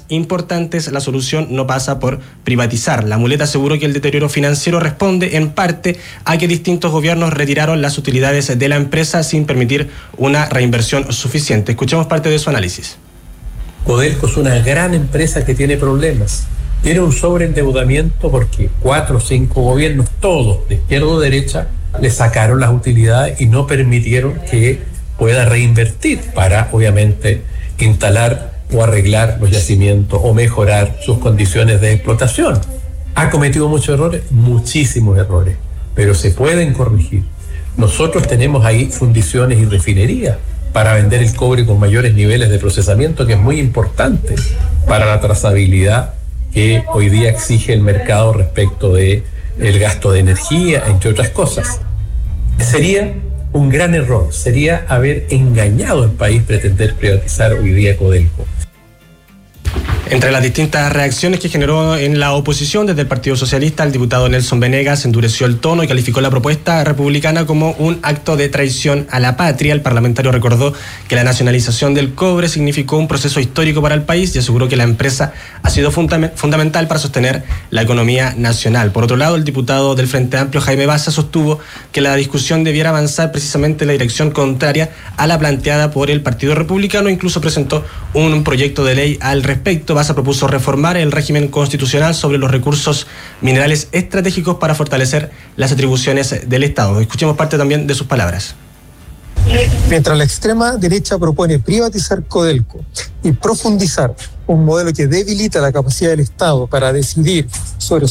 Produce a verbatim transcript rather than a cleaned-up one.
importantes, la solución no pasa por privatizar. La muleta aseguró que el deterioro financiero responde en parte a que distintos gobiernos retiraron las utilidades de la empresa sin permitir una reinversión suficiente. Escuchemos parte de su análisis. Codelco es una gran empresa que tiene problemas. Tiene un sobreendeudamiento porque cuatro o cinco gobiernos, todos de izquierda o derecha, le sacaron las utilidades y no permitieron que pueda reinvertir para, obviamente, instalar o arreglar los yacimientos o mejorar sus condiciones de explotación. ¿Ha cometido muchos errores? Muchísimos errores, pero se pueden corregir. Nosotros tenemos ahí fundiciones y refinerías para vender el cobre con mayores niveles de procesamiento, que es muy importante para la trazabilidad que hoy día exige el mercado respecto de el gasto de energía, entre otras cosas. Sería un gran error, sería haber engañado al país pretender privatizar hoy día Codelco. Entre las distintas reacciones que generó en la oposición desde el Partido Socialista, el diputado Nelson Venegas endureció el tono y calificó la propuesta republicana como un acto de traición a la patria. El parlamentario recordó que la nacionalización del cobre significó un proceso histórico para el país y aseguró que la empresa ha sido funda- fundamental para sostener la economía nacional. Por otro lado, el diputado del Frente Amplio, Jaime Baza, sostuvo que la discusión debiera avanzar precisamente en la dirección contraria a la planteada por el Partido Republicano. Incluso presentó un proyecto de ley al respecto. Baza propuso reformar el régimen constitucional sobre los recursos minerales estratégicos para fortalecer las atribuciones del Estado. Escuchemos parte también de sus palabras. Mientras la extrema derecha propone privatizar Codelco y profundizar un modelo que debilita la capacidad del Estado para decidir sobre